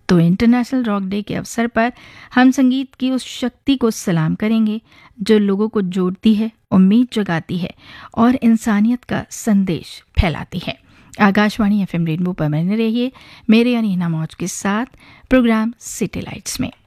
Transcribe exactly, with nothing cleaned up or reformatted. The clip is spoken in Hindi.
तो इंटरनेशनल रॉक डे के अवसर पर हम संगीत की उस शक्ति को सलाम करेंगे जो लोगों को जोड़ती है, उम्मीद जगाती है और इंसानियत का संदेश फैलाती है। आकाशवाणी एफएम रेनबो पर बने रहिए मेरे यानी हिना मौज के साथ प्रोग्राम सिटी लाइट्स में।